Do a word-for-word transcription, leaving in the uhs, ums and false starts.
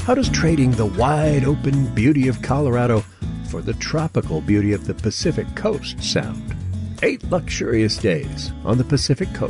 How does trading the wide-open beauty of Colorado for the tropical beauty of the Pacific Coast sound? Eight luxurious days on the Pacific Coast